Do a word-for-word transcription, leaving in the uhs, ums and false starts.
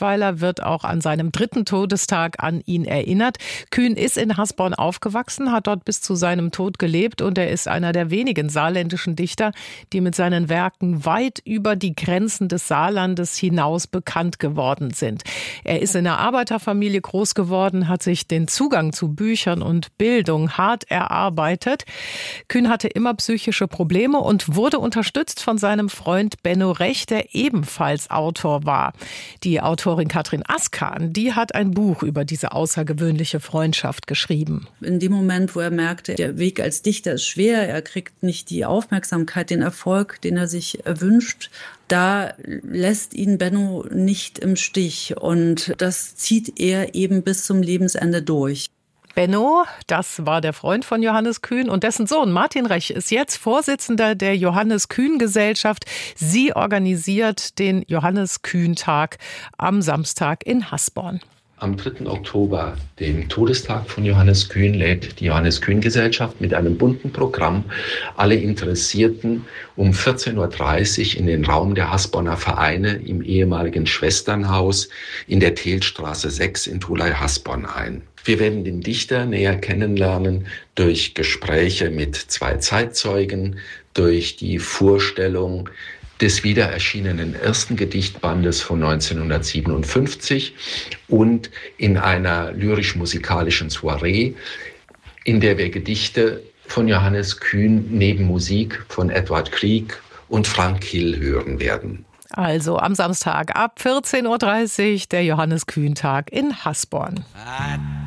Furtweiler wird auch an seinem dritten Todestag an ihn erinnert. Kühn ist in Hasborn aufgewachsen, hat dort bis zu seinem Tod gelebt und er ist einer der wenigen saarländischen Dichter, die mit seinen Werken weit über die Grenzen des Saarlandes hinaus bekannt geworden sind. Er ist in einer Arbeiterfamilie groß geworden, hat sich den Zugang zu Büchern und Bildung hart erarbeitet. Kühn hatte immer psychische Probleme und wurde unterstützt von seinem Freund Benno Rech, der ebenfalls Autor war. Die Autorin Katrin Askan, die hat ein Buch über diese außergewöhnliche Freundschaft geschrieben. In dem Moment, wo er merkte, der Weg als Dichter ist schwer, er kriegt nicht die Aufmerksamkeit, den Erfolg, den er sich wünscht, da lässt ihn Benno nicht im Stich und das zieht er eben bis zum Lebensende durch. Benno, das war der Freund von Johannes Kühn und dessen Sohn Martin Rech ist jetzt Vorsitzender der Johannes Kühn Gesellschaft. Sie organisiert den Johannes Kühn Tag am Samstag in Hasborn. Am dritten Oktober, dem Todestag von Johannes Kühn, lädt die Johannes Kühn Gesellschaft mit einem bunten Programm alle Interessierten um vierzehn Uhr dreißig in den Raum der Hasborner Vereine im ehemaligen Schwesternhaus in der Tehlstraße sechs in Tholey-Hasborn ein. Wir werden den Dichter näher kennenlernen durch Gespräche mit zwei Zeitzeugen, durch die Vorstellung des wieder erschienenen ersten Gedichtbandes von neunzehnhundertsiebenundfünfzig und in einer lyrisch-musikalischen Soiree, in der wir Gedichte von Johannes Kühn neben Musik von Edward Grieg und Frank Hill hören werden. Also am Samstag ab vierzehn Uhr dreißig der Johannes Kühn Tag in Hasborn.